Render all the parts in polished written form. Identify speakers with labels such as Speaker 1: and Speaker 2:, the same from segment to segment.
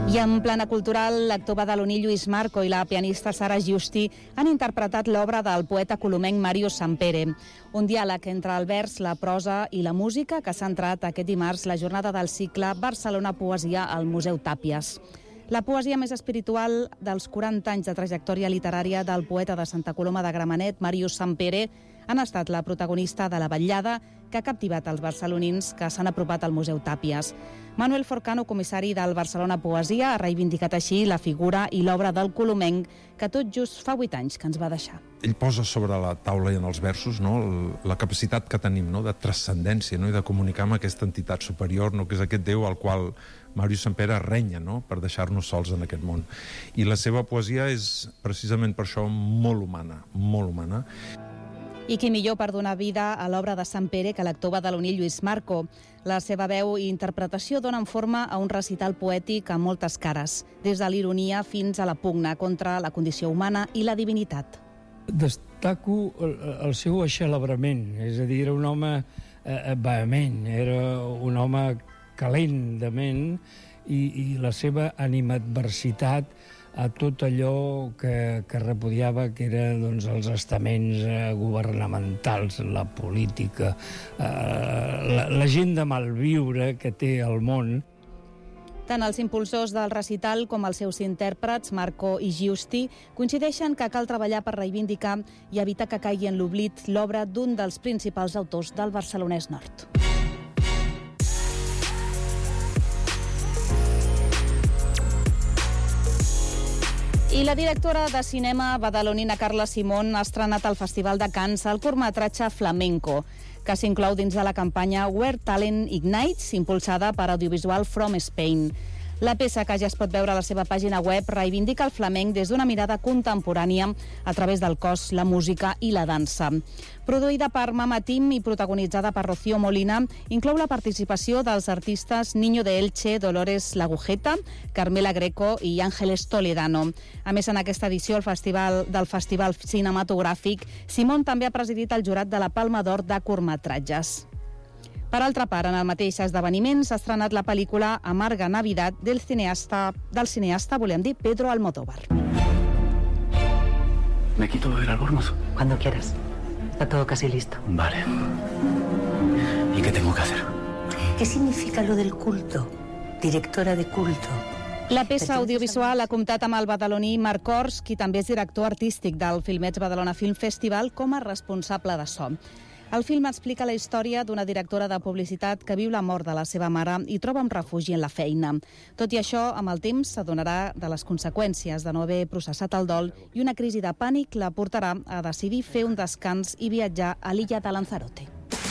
Speaker 1: I en plana cultural, l'actor badaloní Lluís Marco i la pianista Sara Giusti han interpretat l'obra del poeta colomenc Màrius Sampere. Un diàleg entre el vers, la prosa i la música que s'ha entrat aquest dimarts la jornada del cicle Barcelona Poesia al Museu Tàpies. La poesia més espiritual dels 40 anys de trajectòria literària del poeta de Santa Coloma de Gramenet, Màrius Sampere, han estat la protagonista de la vetllada que ha captivat els barcelonins que s'han apropat al Museu Tàpies. Manuel Forcano, comissari del Barcelona Poesia, ha reivindicat així la figura i l'obra del colomenc que tot just fa 8 anys que ens va deixar.
Speaker 2: Ell posa sobre la taula i en els versos la capacitat que tenim de transcendència i de comunicar amb aquesta entitat superior, que és aquest Déu al qual Màrius Sampere renya per deixar-nos sols en aquest món. I la seva poesia és precisament per això molt humana, molt humana.
Speaker 1: I qui millor per donar vida a l'obra de Sampere que l'actor badaloní Lluís Marco. La seva veu i interpretació donen forma a un recital poètic amb moltes cares, des de l'ironia fins a la pugna contra la condició humana i la divinitat.
Speaker 3: Destaco el seu eixelebrament, és a dir, era un home vehement, era un home calent de ment i la seva animadversitat a tot allò que repudiava que eren els estaments governamentals, la política, la gent de malviure que té el món.
Speaker 1: Tant els impulsors del recital com els seus intèrprets, Marco i Giusti, coincideixen que cal treballar per reivindicar i evitar que caigui en l'oblit l'obra d'un dels principals autors del barcelonès nord. I la directora de cinema badalonina Carla Simón ha estrenat al Festival de Cannes el curtmetratge Flamenco, que s'inclou dins de la campanya Where Talent Ignites, impulsada per Audiovisual From Spain. La peça, que ja es pot veure a la seva pàgina web, reivindica el flamenc des d'una mirada contemporània a través del cos, la música i la dansa. Produïda per Mama Team i protagonitzada per Rocío Molina, inclou la participació dels artistes Niño de Elche, Dolores Lagujeta, Carmela Greco i Ángeles Toledano. A més, en aquesta edició del Festival Cinematogràfic, Simón també ha presidit el jurat de la Palma d'Or de curtmetratges. Per altra part, en el mateix esdeveniment s'ha estrenat la pel·lícula Amarga Navidad del cineasta, Pedro Almodóvar.
Speaker 4: ¿Me quito el albornoz?
Speaker 5: Cuando quieras. Está todo casi listo.
Speaker 4: Vale. ¿Y qué tengo que hacer?
Speaker 5: ¿Qué significa lo del culto? Directora de culto.
Speaker 1: La peça audiovisual ha comptat amb el badaloní Marc Ors, qui també és director artístic del Filmets Badalona Film Festival, com a responsable de so. El film explica la història d'una directora de publicitat que viu la mort de la seva mare i troba un refugi en la feina. Tot i això, amb el temps s'adonarà de les conseqüències de no haver processat el dol i una crisi de pànic la portarà a decidir fer un descans i viatjar a l'illa de Lanzarote.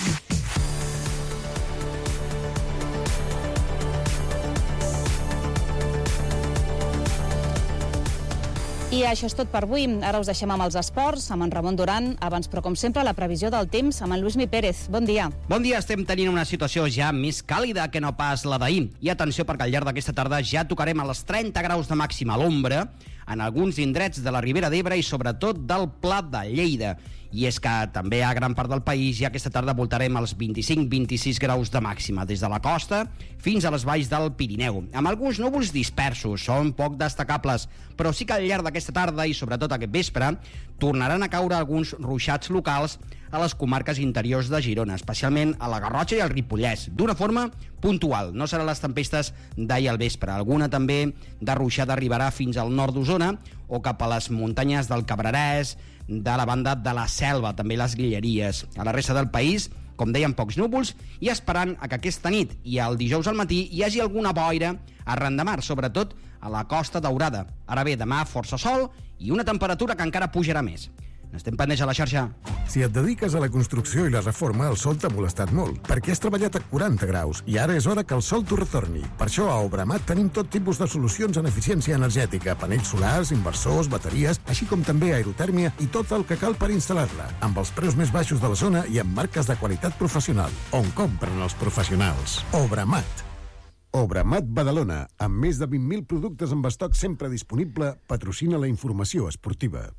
Speaker 1: I això és tot per avui. Ara us deixem amb els esports, amb en Ramon Duran. Abans, però com sempre, la previsió del temps amb en Lluís Mi Pérez. Bon dia.
Speaker 6: Bon dia, estem tenint una situació ja més càlida que no pas la d'ahir. I atenció, perquè al llarg d'aquesta tarda ja tocarem a les 30 graus de màxima a l'ombra en alguns indrets de la Ribera d'Ebre i sobretot del Pla de Lleida. I és que també a gran part del país ja aquesta tarda voltarem als 25-26 graus de màxima, des de la costa fins a les valls del Pirineu, amb alguns núvols dispersos, són poc destacables, però sí que al llarg d'aquesta tarda i sobretot aquest vespre tornaran a caure alguns ruixats locals a les comarques interiors de Girona, especialment a la Garrotxa i al Ripollès, d'una forma puntual. No seran les tempestes d'ahir al vespre. Alguna també de ruixada arribarà fins al nord d'Osona o cap a les muntanyes del Cabrerès, de la banda de la Selva, també les Guilleries. A la resta del país, com dèiem, pocs núvols, i esperant a que aquesta nit i el dijous al matí hi hagi alguna boira arran de mar, sobretot a la Costa Daurada. Ara bé, demà força sol i una temperatura que encara pujarà més. N'estem pendents a la xarxa.
Speaker 7: Si et dediques a la construcció i la reforma, el sol t'ha molestat molt, perquè has treballat a 40 graus i ara és hora que el sol t'ho retorni. Per això a Obramat tenim tot tipus de solucions en eficiència energètica, panells solars, inversors, bateries, així com també aerotèrmia i tot el que cal per instal·lar-la, amb els preus més baixos de la zona i amb marques de qualitat professional, on compren els professionals. Obramat. Obramat Badalona, amb més de 20.000 productes amb estoc sempre disponible, patrocina la informació esportiva.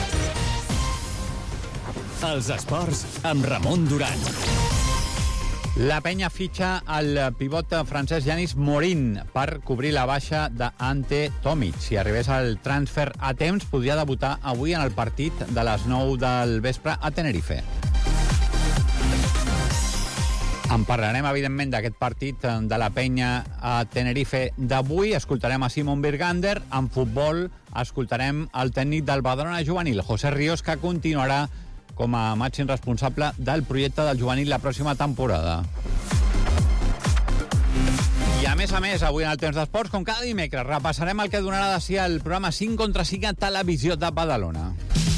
Speaker 8: Els esports amb Ramon Duran. La penya fitxa el pivot francès Yanis Morin per cobrir la baixa d'Ante Tomic. Si arribés al transfer a temps, podria debutar avui en el partit de les 9 del vespre a Tenerife. En parlarem, evidentment, d'aquest partit de la penya a Tenerife d'avui. Escoltarem a Simon Birgander. En futbol escoltarem el tècnic del Badalona juvenil, José Ríos, que continuarà com a màxim responsable del projecte del juvenil la pròxima temporada. I a més, avui en el Temps d'Esports, com cada dimecres, repassarem el que donarà de si el programa 5 contra 5 a Televisió de Badalona.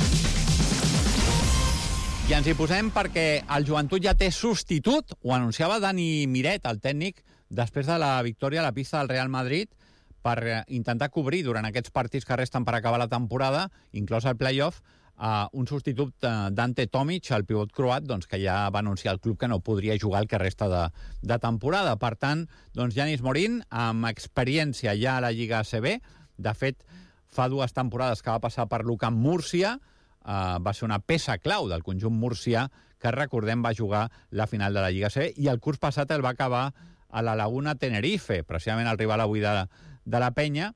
Speaker 8: I ens hi posem perquè el Joventut ja té substitut, ho anunciava Dani Miret, el tècnic, després de la victòria a la pista del Real Madrid, per intentar cobrir durant aquests partits que resten per acabar la temporada, inclòs el play-off, un substitut d'Ante Tomic, el pivot croat, doncs, que ja va anunciar al club que no podria jugar el que resta de temporada. Per tant, doncs, Yanis Morin, amb experiència ja a la Lliga ACB, de fet, fa 2 temporades que va passar per l'UCAM Múrcia, va ser una peça clau del conjunt murcià, que recordem va jugar la final de la Lliga ACB, i el curs passat el va acabar a la Laguna Tenerife, precisament el rival avui de la penya,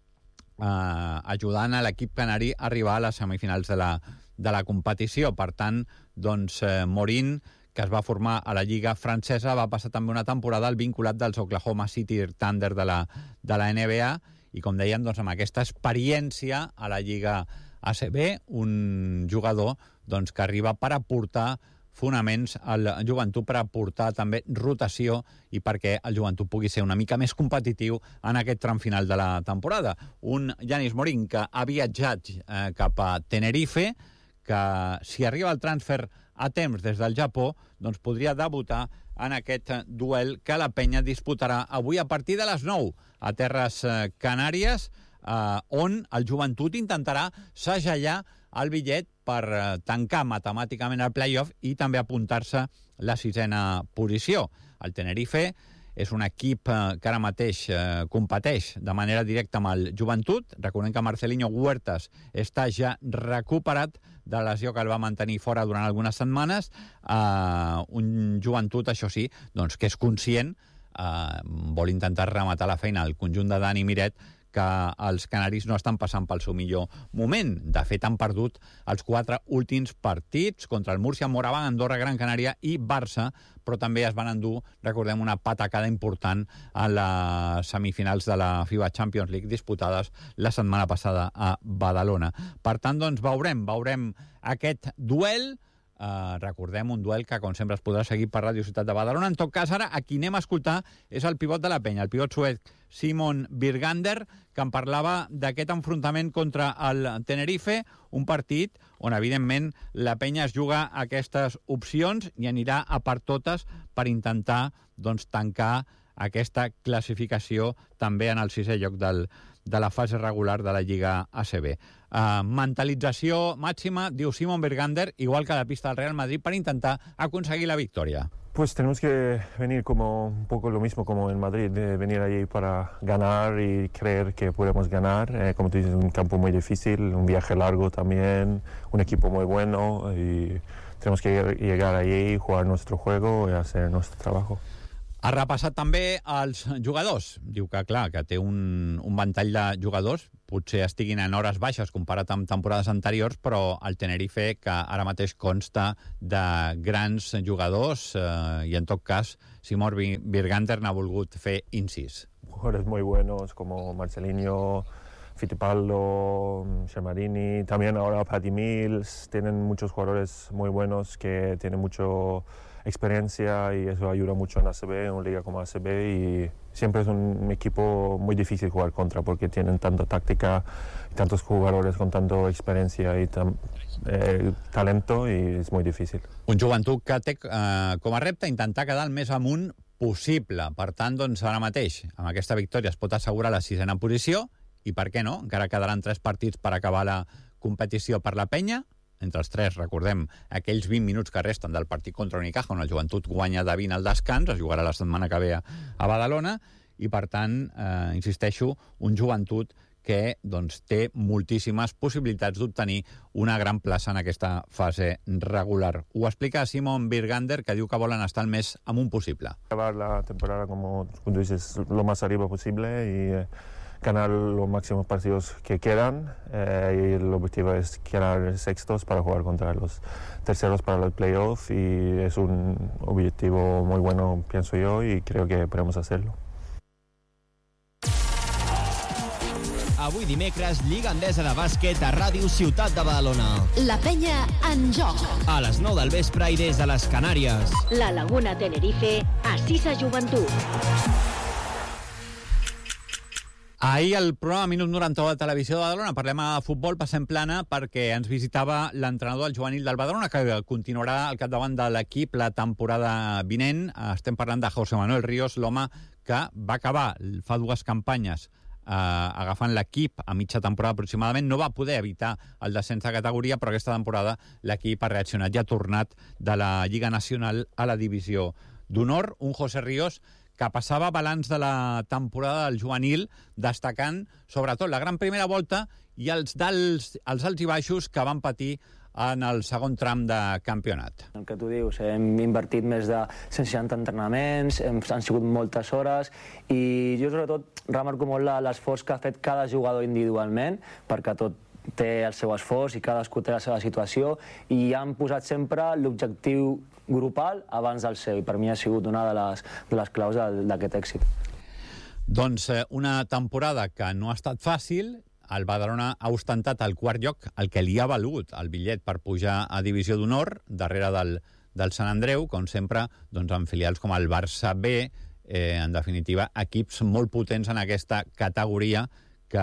Speaker 8: ajudant a l'equip canari a arribar a les semifinals de la competició. Per tant, doncs, Morin, que es va formar a la Lliga francesa, va passar també una temporada al vinculat dels Oklahoma City Thunder de la NBA, i com dèiem, doncs, amb aquesta experiència a la Lliga ACB, un jugador, doncs, que arriba per aportar fonaments al Joventut, per aportar també rotació i perquè el Joventut pugui ser una mica més competitiu en aquest tram final de la temporada. Un Yanis Morin que ha viatjat cap a Tenerife, que si arriba el transfer a temps des del Japó, doncs podria debutar en aquest duel que la penya disputarà avui a partir de les 9 a Terres Canàries, on el Joventut intentarà segellar el bitllet per tancar matemàticament el play-off i també apuntar-se la 6a posició. El Tenerife és un equip que ara mateix competeix de manera directa amb el Joventut. Recordem que Marcelinho Huertas està ja recuperat de la lesió que el va mantenir fora durant algunes setmanes. Un Joventut, això sí, doncs, que és conscient, vol intentar rematar la feina al conjunt de Dani Miret, que els canaris no estan passant pel seu millor moment. De fet, han perdut els 4 últims partits contra el Múrcia, Moraván, Andorra, Gran Canària i Barça, però també es van endur, recordem, una patacada important a les semifinals de la FIBA Champions League disputades la setmana passada a Badalona. Per tant, doncs, veurem aquest duel. Recordem un duel que, com sempre, es podrà seguir per Ràdio Ciutat de Badalona. En tot cas, ara, a qui anem a escoltar és el pivot de la penya, el pivot suec Simon Birgander, que en parlava d'aquest enfrontament contra el Tenerife, un partit on, evidentment, la penya es juga aquestes opcions i anirà a per totes per intentar, doncs, tancar aquesta classificació també en el 6è lloc de la fase regular de la Lliga ACB. Mentalització màxima, diu Simon Birgander, igual que a la pista del Real Madrid, per intentar aconseguir la victòria.
Speaker 9: Pues tenemos que venir como un poco lo mismo como en Madrid, de venir allí para ganar y creer que podemos ganar. Como tú dices, un campo muy difícil, un viaje largo también, un equipo muy bueno y tenemos que llegar allí, jugar nuestro juego y hacer nuestro trabajo.
Speaker 8: Ha repassat també els jugadors. Diu que, clar, que té un ventall de jugadors, potser estiguin en hores baixes comparat amb temporades anteriors, però el Tenerife, que ara mateix consta de grans jugadors, i en tot cas, Simon Birgander n'ha volgut fer incís.
Speaker 9: Jugadores muy buenos como Marcelinho, Fittipaldo, Shermarini, también ahora Patty Mills. Tienen muchos jugadores muy buenos que tienen mucho experiencia y eso ayuda mucho en ACB, en una liga como ACB, y siempre es un equipo muy difícil jugar contra porque tienen tanta táctica y tantos jugadores con tanta experiencia y talento, y es muy difícil.
Speaker 8: Un Joventut que té com a repte intentar quedar el més amunt possible. Per tant, doncs, ara mateix, amb aquesta victòria es pot assegurar la 6a posició i, per què no, encara quedaran 3 partits per acabar la competició per la penya. Entre els 3, recordem, aquells 20 minuts que resten del partit contra Unicaja, on el Joventut guanya de 20 al descans, es jugarà la setmana que ve a Badalona, i per tant, insisteixo, un Joventut que doncs, té moltíssimes possibilitats d'obtenir una gran plaça en aquesta fase regular. Ho explica Simon Birgander, que diu que volen estar el més amunt possible.
Speaker 9: Acabar la temporada, como tú dices, lo más arriba posible y ganar los máximos partidos que quedan. Y el objetivo es quedar sextos para jugar contra los terceros para los playoffs, y es un objetivo muy bueno, pienso yo, y creo que podemos hacerlo.
Speaker 10: Avui dimecres, Lliga Endesa de bàsquet a Ràdio Ciutat de Badalona.
Speaker 11: La penya en joc.
Speaker 10: A les 9 del vespre i des de les Canàries.
Speaker 11: La Laguna Tenerife, Assisa Joventut.
Speaker 8: Ahir al programa Minut 91 de Televisió de Badalona parlem a futbol, passem plana, perquè ens visitava l'entrenador del juvenil del Badalona, que continuarà al capdavant de l'equip la temporada vinent. Estem parlant de José Manuel Ríos, l'home que va acabar fa 2 campanyes agafant l'equip a mitja temporada aproximadament. No va poder evitar el descens de categoria, però aquesta temporada l'equip ha reaccionat i ha tornat de la Lliga Nacional a la Divisió d'Honor. Un José Ríos que passava balanç de la temporada del juvenil, destacant sobretot la gran primera volta i els alts i baixos que van patir en el segon tram de campionat.
Speaker 12: El que tu dius, hem invertit més de 160 entrenaments, han sigut moltes hores, i jo sobretot remarco molt l'esforç que ha fet cada jugador individualment, perquè tot té el seu esforç i cadascú té la seva situació, i han posat sempre l'objectiu grupal abans del seu, i per mi ha sigut una de les claus d'aquest èxit.
Speaker 8: Doncs una temporada que no ha estat fàcil. El Badalona ha ostentat el 4 lloc, el que li ha valut el bitllet per pujar a Divisió d'Honor, darrere del Sant Andreu, com sempre, doncs, amb filials com el Barça B, en definitiva, equips molt potents en aquesta categoria que,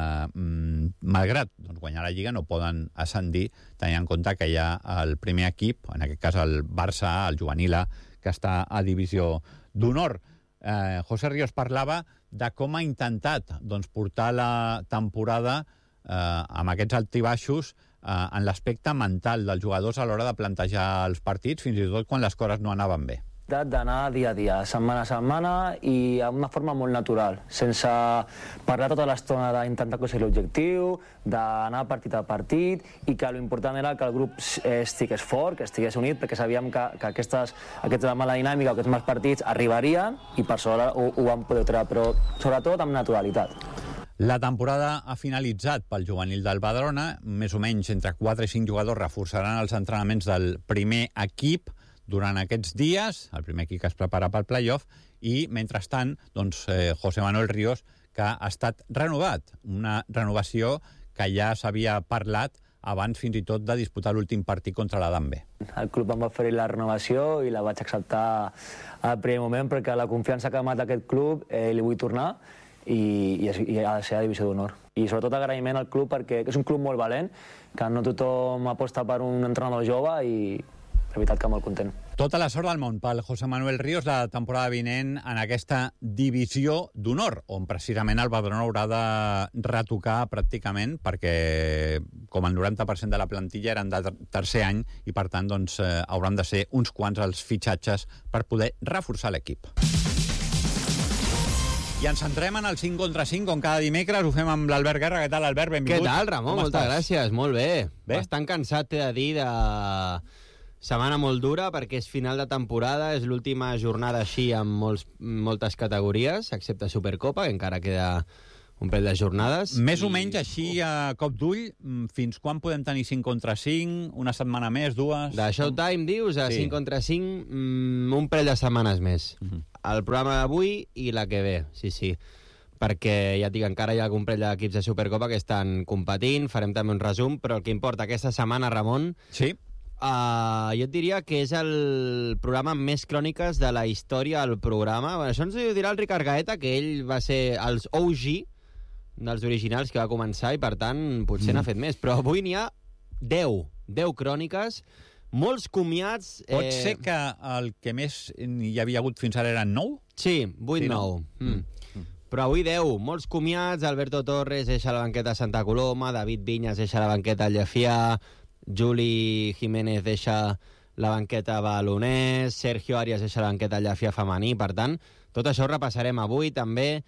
Speaker 8: malgrat guanyar la Lliga, no poden ascendir, tenint en compte que hi ha el primer equip, en aquest cas el Barça A, el juvenil A, que està a Divisió d'Honor. José Ríos parlava de com ha intentat portar la temporada amb aquests alts i baixos en l'aspecte mental dels jugadors a l'hora de plantejar els partits, fins i tot quan les coses no anaven bé.
Speaker 12: D'anar dia a dia, setmana a setmana, i d'una forma molt natural, sense parlar tota l'estona d'intentar aconseguir l'objectiu, d'anar partit a partit, i que l'important era que el grup estigués fort, que estigués unit, perquè sabíem que aquesta mala dinàmica, aquests mals partits arribarien, i per això ho vam poder treure, però sobretot amb naturalitat.
Speaker 8: La temporada ha finalitzat pel juvenil del Badalona. Més o menys entre 4 i 5 jugadors reforçaran els entrenaments del primer equip durant aquests dies, el primer equip que es prepara pel playoff, i mentrestant, José Manuel Ríos, que ha estat renovat, una renovació que ja s'havia parlat abans fins i tot de disputar l'últim partit contra l'Adam B.
Speaker 12: El club em va oferir la renovació i la vaig acceptar al primer moment, perquè la confiança que ha donat aquest club li vull tornar, i ha de ser a Divisió d'Honor. I sobretot agraïment al club, perquè és un club molt valent, que no tothom aposta per un entrenador jove, i la veritat que molt content.
Speaker 8: Tota la sort del món pel José Manuel Ríos la temporada vinent en aquesta Divisió d'Honor, on precisament el Badalona haurà de retocar pràcticament, perquè com el 90% de la plantilla eren de tercer any, i per tant hauran de ser uns quants els fitxatges per poder reforçar l'equip. I ens centrem en el 5 contra 5, com cada dimecres. Ho fem amb l'Albert Guerra. Què tal, Albert? Benvingut.
Speaker 13: Què tal, Ramon? Moltes gràcies. Molt bé. Bastant cansat, t'he de dir, de setmana molt dura, perquè és final de temporada, és l'última jornada així amb moltes categories, excepte Supercopa, que encara queda un parell de jornades.
Speaker 8: Més o menys així, a cop d'ull, fins quan podem tenir 5 contra 5? Una setmana més, 2?
Speaker 13: De Showtime, dius, a 5 contra 5, un parell de setmanes més. El programa d'avui i la que ve, sí. Perquè, ja et dic, encara hi ha algun parell d'equips de Supercopa que estan competint, farem també un resum, però el que importa aquesta setmana, Ramon,
Speaker 8: sí.
Speaker 13: Jo et diria que és el programa amb més cròniques de la història del programa. Bueno, això ens ho dirà el Ricard Gaeta, que ell va ser els OG dels originals que va començar, i per tant potser n'ha fet més. Però avui n'hi ha 10 cròniques, molts comiats.
Speaker 8: Pot ser que el que més hi havia hagut fins ara eren 9?
Speaker 13: Sí, 8-9. Però avui 10, molts comiats. Alberto Torres deixa la banqueta a Santa Coloma, David Viñas deixa la banqueta al Llefià, Juli Jiménez deixa la banqueta a Badalonès, Sergio Arias deixa la banqueta al Llefià femení. Per tant, tot això ho repassarem avui. També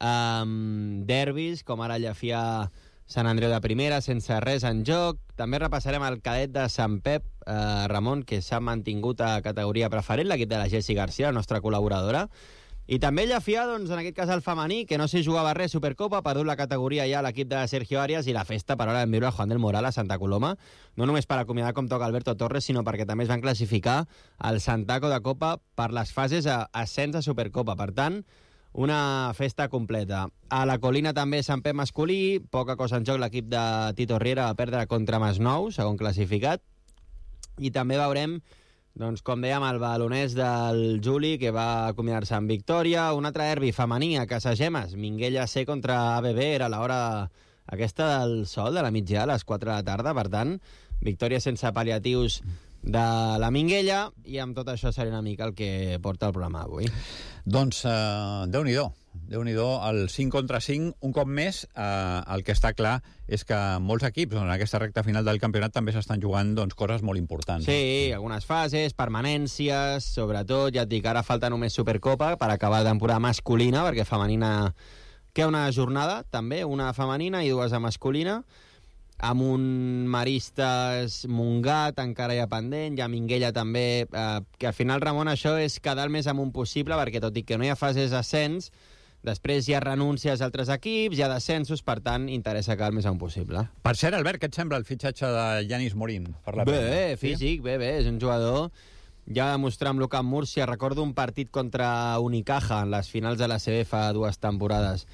Speaker 13: derbis, com ara Llefià Sant Andreu de primera, sense res en joc. També repassarem el cadet de Sant Pep, Ramon, que s'ha mantingut a categoria preferent, l'equip de la Jessi Garcia, la nostra col·laboradora. I també Llefià, doncs, en aquest cas el femení, que no s'hi jugava res, Supercopa, ha perdut la categoria ja l'equip de Sergio Arias, i la festa per hora vam viure a Juan del Moral a Santa Coloma, no només per acomiadar com toca Alberto Torres, sinó perquè també es van classificar al Santaco de Copa per les fases a ascens a Supercopa. Per tant, una festa completa. A la Colina també Sant Pep masculí, poca cosa en joc, l'equip de Tito Riera va perdre contra Masnou, segon classificat, i també veurem, doncs, com dèiem, el balonès del Juli, que va acomiadar-se en victòria. Un altre derbi femení a Casagemes, Minguella C contra ABB, era l'hora aquesta del sol, de la mitjà, a les 4 de la tarda. Per tant, victòria sense pal·liatius de la Minguella, i amb tot això serà una mica el que porta el programa avui.
Speaker 8: Doncs Déu-n'hi-do, el 5 contra 5, un cop més. El que està clar és que molts equips en aquesta recta final del campionat també s'estan jugant, doncs, coses molt importants.
Speaker 13: Sí, algunes fases, permanències, sobretot, ja et dic, ara falta només Supercopa per acabar la temporada masculina, perquè femenina queda una jornada, també, una femenina i dues de masculina, amb un Maristes Montgat encara ja pendent, i a Minguella també, que al final, Ramon, això és quedar el més amunt possible, perquè tot i que no hi ha fases d'ascens, després hi ha renúncies a altres equips, hi ha descensos, per tant, interessa quedar el més amunt possible.
Speaker 8: Per cert, Albert, què et sembla el fitxatge de Yanis Morín?
Speaker 13: Bé, físic, bé, és un jugador ja va demostrar amb l'Ucamp Múrcia. Recordo un partit contra Unicaja en les finals de la CB fa 2 temporades,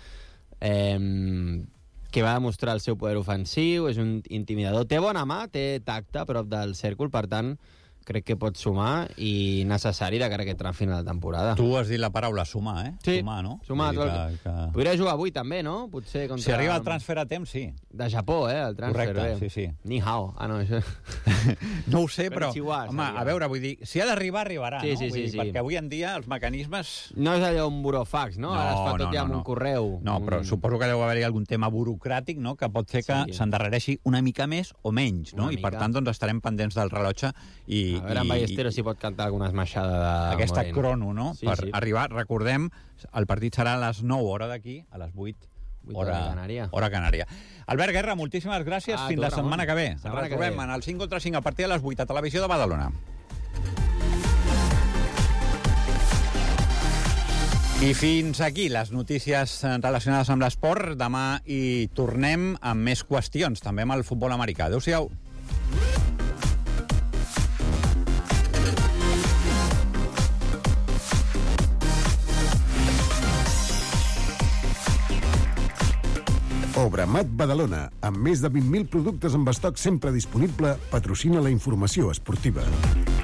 Speaker 13: que va demostrar el seu poder ofensiu, és un intimidador, té bona mà, té tacte a prop del cèrcol, per tant, crec que pot sumar, i necessari de cara a aquest tram final de temporada.
Speaker 8: Tu has dit la paraula sumar, eh?
Speaker 13: Sí,
Speaker 8: sumar, no?
Speaker 13: Sumar. Podria jugar avui també, no? Potser contra...
Speaker 8: Si arriba el transfer a temps, sí.
Speaker 13: De Japó, el transfer.
Speaker 8: Correcte, sí.
Speaker 13: Ni hao. Ah, no, això...
Speaker 8: No ho sé, però home, a veure, vull dir, si ha d'arribar, arribarà,
Speaker 13: sí,
Speaker 8: no?
Speaker 13: Sí, sí.
Speaker 8: Perquè avui en dia els mecanismes...
Speaker 13: No és allò un burofax, no? Ara es fa tot ja amb un correu.
Speaker 8: No, però suposo que deu haver-hi algun tema burocràtic, no?, que pot fer que s'endarrereixi una mica més o menys, no? I per tant, doncs, estarem pendents del rellotge i...
Speaker 13: A veure, en Ballesteros si pot cantar alguna esmaixada de...
Speaker 8: Aquesta crono, no? Per arribar, recordem, el partit serà a les 9 hora d'aquí, a les 8 hora Canària. Albert Guerra, moltíssimes gràcies. Fins la setmana que ve. Ens retrobem en el 5 contra 5 a partir de les 8 a Televisió de Badalona. I fins aquí les notícies relacionades amb l'esport. Demà hi tornem amb més qüestions, també amb el futbol americà. Adéu-siau.
Speaker 7: Obramat Badalona, amb més de 20.000 productes amb estoc sempre disponible, patrocina la informació esportiva.